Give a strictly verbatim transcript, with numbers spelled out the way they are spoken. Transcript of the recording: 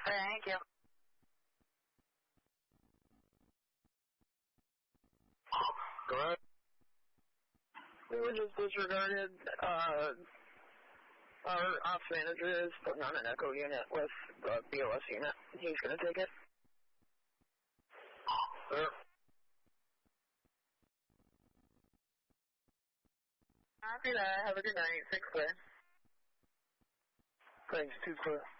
Thank you. Go ahead. We were just disregarded. Uh, our ops manager is putting on an echo unit with the B O S unit. He's going to take it. Sir. Copy that. Have a good night. Six clear. Thanks, two clear.